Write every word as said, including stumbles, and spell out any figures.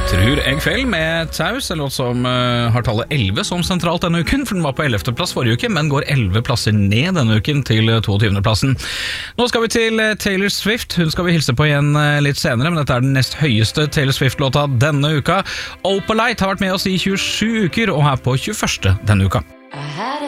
Tror jeg feil med Taus, en låt som uh, har tallet elleve som sentralt denne uken, for den var på ellevte plass forrige uke, men går elleve plasser ned denne uken til toogtyvende plassen. Nå skal vi til Taylor Swift, hun skal vi hilse på igjen uh, litt senere, men dette er den nest høyeste Taylor Swift-låta denne uka. Opalite har vært med oss i tjuesju uker, og er på tjueførste denne uka.